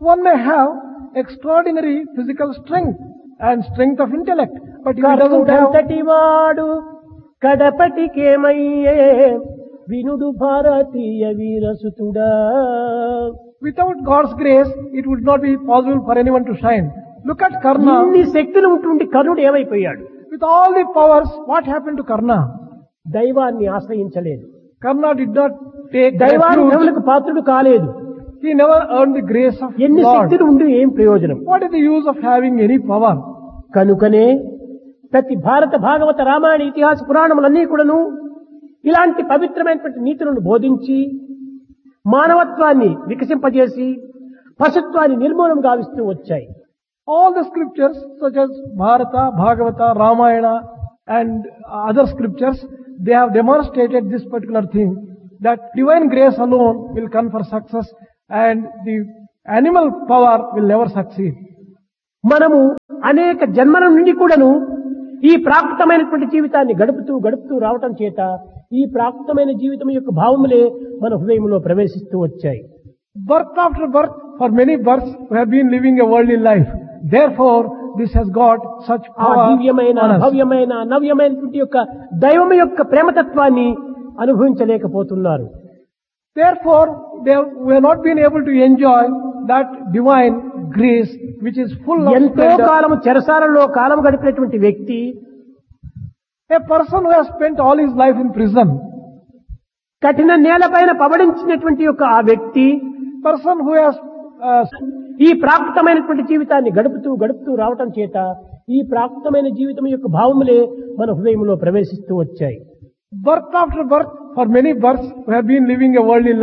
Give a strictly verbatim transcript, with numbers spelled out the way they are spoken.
One may have extraordinary physical strength and strength of intellect, but if he doesn't have, కర్ణుడంతటి వాడు కడపటికేమయ్యే వినుడు భారతీయ వీరసుతుడా. without God's grace, it would not be possible for anyone to shine. Look at Karna. ఇన్ని శక్తులు ఉంటుండి కర్ణుడు ఏమైపోయాడు? With all the powers, what happened to Karna? దైవాన్ని ఆశ్రయించలేదు. Karna did not take దైవాన్ని refuge. దేవునికి పాత్రుడు కాలేదు. He never earned the grace of ఎన్ని Lord. శక్తులు ఉండి ఏం ప్రయోజనం? What is the use of having any power? కనుకనే ప్రతి భారత భాగవత రామాయణ ఇతిహాస పురాణములన్నీ కూడాను ఇలాంటి పవిత్రమైనటువంటి నీతులను బోధించి మానవత్వాన్ని వికసింపజేసి పశుత్వాన్ని నిర్మూలన గావిస్తూ వచ్చాయి. All the scriptures such as Bharata, Bhagavata, Ramayana and other scriptures, they have demonstrated this particular thing, that divine grace alone will confer success and the animal power will never succeed. మనము అనేక జన్మల నుండి కూడాను ఈ ప్రాకృతమైనటువంటి జీవితాన్ని గడుపుతూ గడుపుతూ రావటం చేత ఈ ప్రాకృతమైన జీవితం యొక్క భావములే మన హృదయంలో ప్రవేశిస్తూ వచ్చాయి. Birth after birth, for many births, we have been living a worldly life. Therefore, this has got such ఆ power దివ్యమైన on us. భవ్యమైన నవ్యమైనటువంటి యొక్క దైవం యొక్క ప్రేమతత్వాన్ని అనుభవించలేకపోతున్నారు. Therefore, they have, we have not been able to enjoy that divine grace which is full of ఎంతో splendor. కాలము చెరసాలలో కాలం గడిపినటువంటి వ్యక్తి A person who has spent all his life in prison, కఠిన నేలపైన పబడించినటువంటి యొక్క ఆ వ్యక్తి person who has uh, ఈ ప్రాకృతమైనటువంటి జీవితాన్ని గడుపుతూ గడుపుతూ రావటం చేత ఈ ప్రాకృతమైన జీవితం యొక్క భావములే మన హృదయంలో ప్రవేశిస్తూ వచ్చాయి. birth after birth, for many births, we have been living a worldly life.